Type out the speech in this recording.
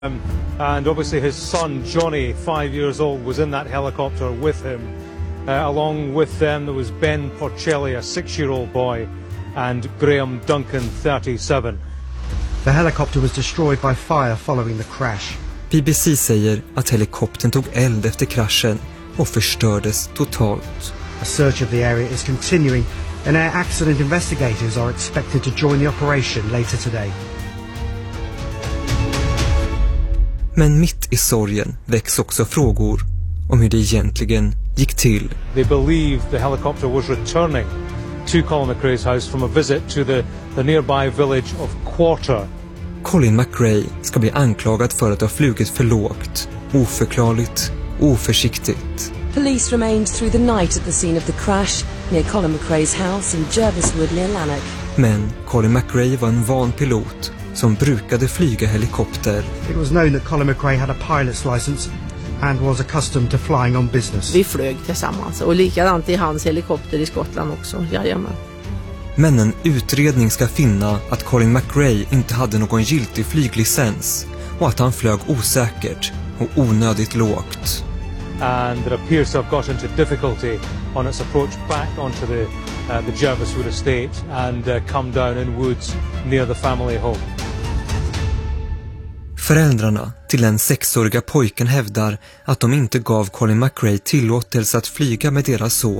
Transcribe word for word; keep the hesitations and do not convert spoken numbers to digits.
Um, and obviously his son Johnny, five years old, was in that helicopter with him. Uh, along with them there was Ben Porcelli, a six-year-old boy, and Graham Duncan, thirty-seven. The helicopter was destroyed by fire following the crash. B B C säger att helikoptern tog eld efter kraschen och förstördes totalt. A search of the area is continuing and air accident investigators are expected to join the operation later today. Men mitt i sorgen väcks också frågor om hur det egentligen gick till. They believe the helicopter was returning to Colin McRae's house from a visit to the, the nearby village of Quarter. Colin McRae ska bli anklagad för att ha flugit för lågt, oförklarligt, oförsiktigt. Police remained through the night at the scene of the crash near Colin McRae's house in Jerviswood near Lanark. Men Colin McRae var en van pilot som brukade flyga helikopter. It was known that Colin McRae had a pilot's license and was accustomed to flying on business. Vi flög tillsammans och likadant i hans helikopter i Skottland också. Jajamän. Men en utredning ska finna att Colin McRae inte hade någon giltig flyglicens och att han flög osäkert och onödigt lågt. And it appears to have got into difficulty on its approach back onto the, uh, the Jerviswood estate and uh, come down in woods near the family home. Föräldrarna till den sexåriga pojken hävdar att de inte gav Colin McRae tillåtelse att flyga med deras son